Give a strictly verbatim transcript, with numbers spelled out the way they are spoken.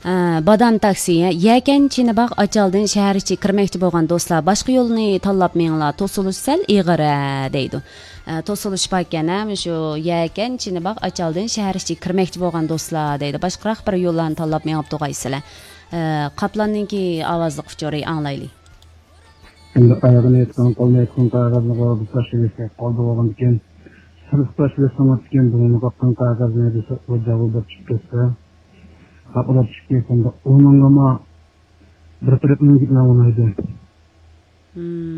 Badam taksiye Yeken Çinibaq Açaldın şəhər içi kirməkçi bolğan dostlar başqa yolunu tanlap meyinlar tosuluş sel iğira deydi. Tosuluş bakana şu Yeken Çinibaq Açaldın şəhər içi kirməkçi bolğan dostlar deydi. Başqaraq bir yollarını tanlap meyinib toğaysılar. Qaplanninki avazlıq uçori anlaylı. Şimdi ayağını etken, kolunu etken, kağızını koyup taşıyırsa, kolda olan diken, sırf taşıyırsa, diken, bunu kaptan kağızını edilse, o cevabı çıkırsa, kapıda çıkıyorsa, onun ama bir tarafından gitmem onaydı.